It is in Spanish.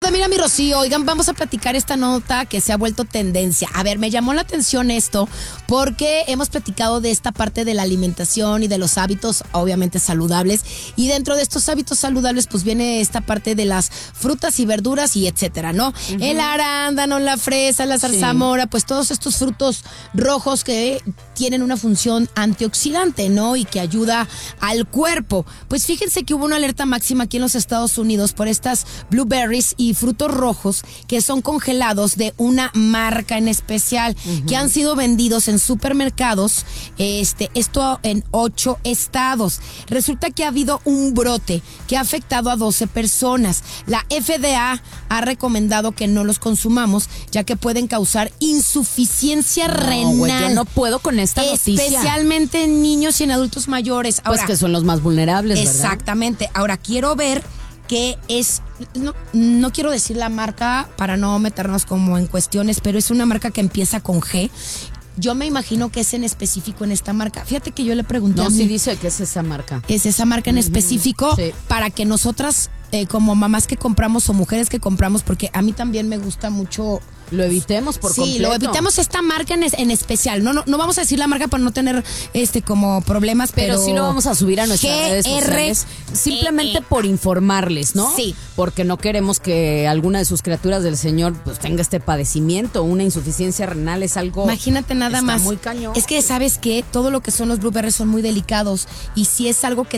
Pues mira, mi Rocío, oigan, vamos a platicar esta nota que se ha vuelto tendencia. A ver, me llamó la atención esto porque hemos platicado de esta parte de la alimentación y de los hábitos, obviamente saludables. Y dentro de estos hábitos saludables, pues viene esta parte de las frutas y verduras y etcétera, ¿no? Uh-huh. El arándano, la fresa, la zarzamora, pues todos estos frutos rojos que tienen una función antioxidante, ¿no? Y que ayuda al cuerpo. Pues fíjense que hubo una alerta máxima aquí en los Estados Unidos por estas blueberries y frutos rojos que son congelados de una marca en especial, que han sido vendidos en supermercados, esto en 8 estados. Resulta que ha habido un brote que ha afectado a 12 personas. La FDA ha recomendado que no los consumamos, ya que pueden causar insuficiencia renal. Güey, yo no puedo con esta noticia. Especialmente en niños y en adultos mayores. Ahora, pues que son los más vulnerables, ¿verdad? Exactamente. Ahora, quiero ver qué es, no quiero decir la marca para no meternos como en cuestiones, pero es una marca que empieza con G. Yo me imagino que es en específico en esta marca. Fíjate que yo le pregunté a mí. No, sí dice que es esa marca. Es esa marca en específico, sí, para que nosotras, como mamás que compramos o mujeres que compramos, porque a mí también me gusta mucho. Lo evitemos por completo. Sí, lo evitemos esta marca en especial. No vamos a decir la marca para no tener como problemas, pero sí lo vamos a subir a nuestras redes sociales. Simplemente por informarles, ¿no? Sí. Porque no queremos que alguna de sus criaturas del Señor pues tenga este padecimiento. Una insuficiencia renal es algo. Imagínate nada más. Muy cañón. Es que sabes que todo lo que son los blueberries son muy delicados y si es algo que